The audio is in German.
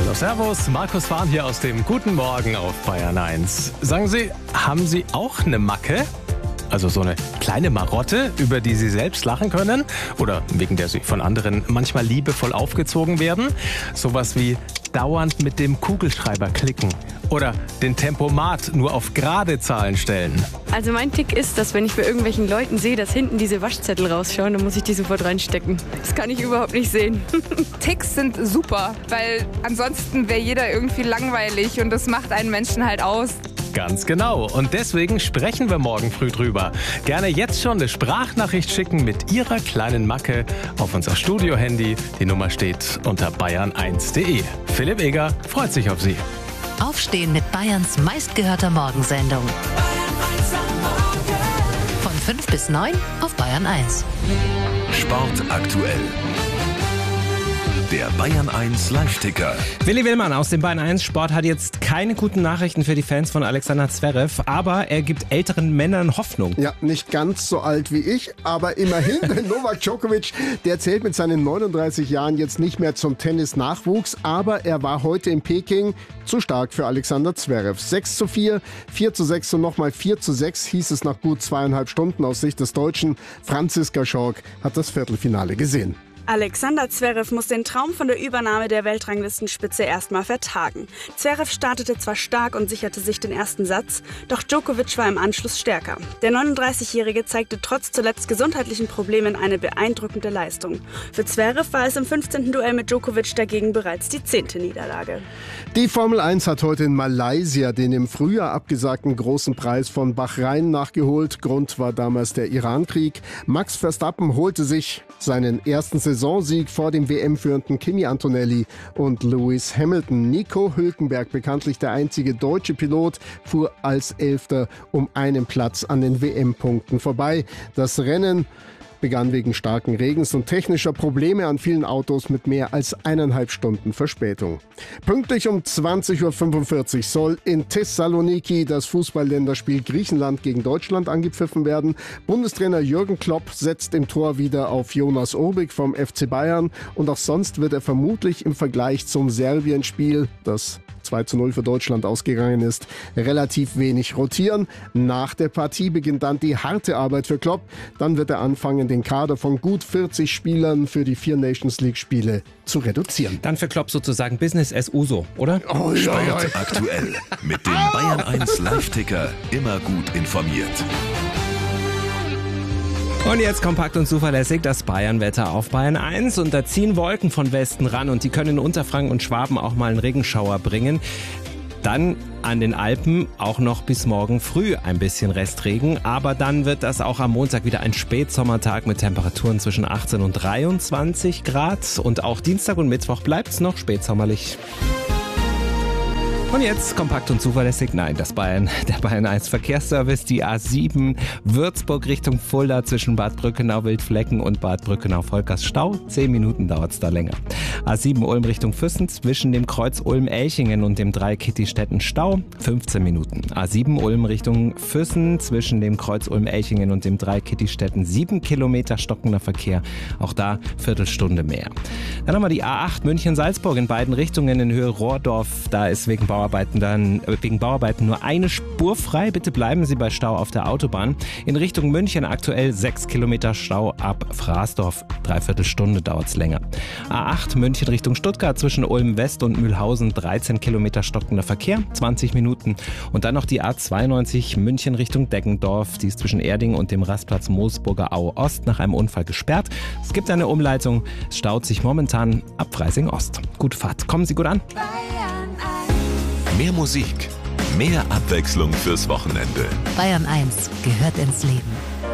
Hallo, servus, Markus Fahn hier aus dem Guten Morgen auf Bayern 1. Sagen Sie, haben Sie auch eine Macke? Also so eine kleine Marotte, über die Sie selbst lachen können? Oder wegen der Sie von anderen manchmal liebevoll aufgezogen werden? Sowas wie dauernd mit dem Kugelschreiber klicken. Oder den Tempomat nur auf gerade Zahlen stellen. Also mein Tick ist, dass wenn ich bei irgendwelchen Leuten sehe, dass hinten diese Waschzettel rausschauen, dann muss ich die sofort reinstecken. Das kann ich überhaupt nicht sehen. Ticks sind super, weil ansonsten wäre jeder irgendwie langweilig und das macht einen Menschen halt aus. Ganz genau. Und deswegen sprechen wir morgen früh drüber. Gerne jetzt schon eine Sprachnachricht schicken mit Ihrer kleinen Macke auf unser Studio-Handy. Die Nummer steht unter bayern1.de. Philipp Eger freut sich auf Sie. Aufstehen mit Bayerns meistgehörter Morgensendung. Von 5 bis 9 auf Bayern 1. Sport aktuell. Der Bayern 1 Live-Ticker. Willi Willmann aus dem Bayern 1 Sport hat jetzt keine guten Nachrichten für die Fans von Alexander Zverev, aber er gibt älteren Männern Hoffnung. Ja, nicht ganz so alt wie ich, aber immerhin. Novak Djokovic, der zählt mit seinen 39 Jahren jetzt nicht mehr zum Tennis-Nachwuchs, aber er war heute in Peking zu stark für Alexander Zverev. 6:4, 4:6 und nochmal 4:6 hieß es nach gut 2,5 Stunden aus Sicht des Deutschen. Franziska Schork hat das Viertelfinale gesehen. Alexander Zverev muss den Traum von der Übernahme der Weltranglistenspitze erstmal vertagen. Zverev startete zwar stark und sicherte sich den ersten Satz, doch Djokovic war im Anschluss stärker. Der 39-Jährige zeigte trotz zuletzt gesundheitlichen Problemen eine beeindruckende Leistung. Für Zverev war es im 15. Duell mit Djokovic dagegen bereits die 10. Niederlage. Die Formel 1 hat heute in Malaysia den im Frühjahr abgesagten großen Preis von Bahrain nachgeholt. Grund war damals der Iran-Krieg. Max Verstappen holte sich seinen ersten Saisonsieg vor dem WM-führenden Kimi Antonelli und Lewis Hamilton. Nico Hülkenberg, bekanntlich der einzige deutsche Pilot, fuhr als Elfter um einen Platz an den WM-Punkten vorbei. Das Rennen begann wegen starken Regens und technischer Probleme an vielen Autos mit mehr als 1,5 Stunden Verspätung. Pünktlich um 20:45 Uhr soll in Thessaloniki das Fußballländerspiel Griechenland gegen Deutschland angepfiffen werden. Bundestrainer Jürgen Klopp setzt im Tor wieder auf Jonas Urbik vom FC Bayern und auch sonst wird er vermutlich im Vergleich zum Serbien-Spiel, das 2:0 für Deutschland ausgegangen ist, relativ wenig rotieren. Nach der Partie beginnt dann die harte Arbeit für Klopp. Dann wird er anfangen, den Kader von gut 40 Spielern für die 4 Nations-League-Spiele zu reduzieren. Dann für Klopp sozusagen Business as usual, oder? Sport aktuell. Mit dem Bayern 1 Live-Ticker immer gut informiert. Und jetzt kompakt und zuverlässig das Bayern-Wetter auf Bayern 1. Und da ziehen Wolken von Westen ran und die können in Unterfranken und Schwaben auch mal einen Regenschauer bringen. Dann an den Alpen auch noch bis morgen früh ein bisschen Restregen. Aber dann wird das auch am Montag wieder ein Spätsommertag mit Temperaturen zwischen 18 und 23 Grad. Und auch Dienstag und Mittwoch bleibt's noch spätsommerlich. Und jetzt kompakt und zuverlässig, der Bayern 1 Verkehrsservice, die A7 Würzburg Richtung Fulda zwischen Bad Brückenau Wildflecken und Bad Brückenau Volkers Stau. 10 Minuten dauert es da länger. A7 Ulm Richtung Füssen zwischen dem Kreuz Ulm-Elchingen und dem Dreieck Kittistetten Stau. 15 Minuten. A7 Ulm Richtung Füssen zwischen dem Kreuz Ulm-Elchingen und dem Dreieck Kittistetten 7 Kilometer stockender Verkehr. Auch da Viertelstunde mehr. Dann haben wir die A8 München-Salzburg in beiden Richtungen in Höhe Rohrdorf. Da ist wegen Bauarbeiten nur eine Spur frei. Bitte bleiben Sie bei Stau auf der Autobahn. In Richtung München aktuell 6 Kilometer Stau ab Fraßdorf. Dreiviertel Stunde dauert es länger. A8 München Richtung Stuttgart zwischen Ulm West und Mühlhausen 13 Kilometer stockender Verkehr, 20 Minuten. Und dann noch die A92 München Richtung Deggendorf. Die ist zwischen Erding und dem Rastplatz Moosburger Au Ost nach einem Unfall gesperrt. Es gibt eine Umleitung. Es staut sich momentan ab Freising Ost. Gute Fahrt. Kommen Sie gut an. Mehr Musik, mehr Abwechslung fürs Wochenende. Bayern 1 gehört ins Leben.